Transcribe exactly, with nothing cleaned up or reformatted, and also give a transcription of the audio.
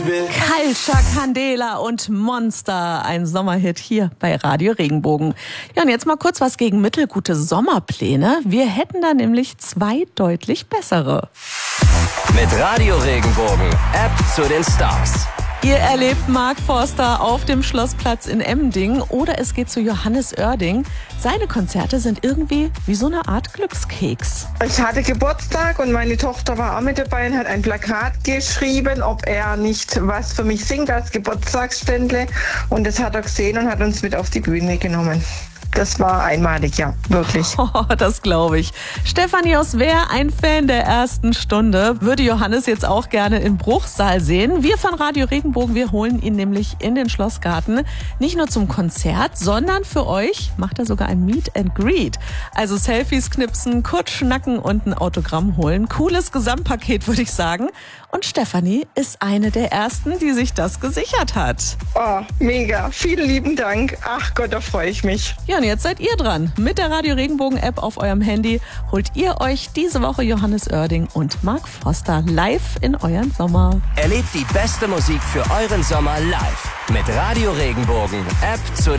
Culture Candela und Monster, ein Sommerhit hier bei Radio Regenbogen. Ja, und jetzt mal kurz was gegen mittelgute Sommerpläne. Wir hätten da nämlich zwei deutlich bessere. Mit Radio Regenbogen, App zu den Stars. Ihr erlebt Mark Forster auf dem Schlossplatz in Emmendingen oder es geht zu Johannes Oerding. Seine Konzerte sind irgendwie wie so eine Art Glückskeks. Ich hatte Geburtstag und meine Tochter war auch mit dabei und hat ein Plakat geschrieben, ob er nicht was für mich singt als Geburtstagsständle. Und das hat er gesehen und hat uns mit auf die Bühne genommen. Das war einmalig, ja, wirklich. Oh, das glaube ich. Stefanie aus Wehr, ein Fan der ersten Stunde, würde Johannes jetzt auch gerne im Bruchsal sehen. Wir von Radio Regenbogen, wir holen ihn nämlich in den Schlossgarten. Nicht nur zum Konzert, sondern für euch macht er sogar ein Meet and Greet. Also Selfies knipsen, kurz schnacken und ein Autogramm holen. Cooles Gesamtpaket, würde ich sagen. Und Stefanie ist eine der ersten, die sich das gesichert hat. Oh, mega. Vielen lieben Dank. Ach Gott, da freue ich mich. Ja, und jetzt seid ihr dran. Mit der Radio Regenbogen App auf eurem Handy holt ihr euch diese Woche Johannes Oerding und Mark Forster live in euren Sommer. Erlebt die beste Musik für euren Sommer live mit Radio Regenbogen, App zu den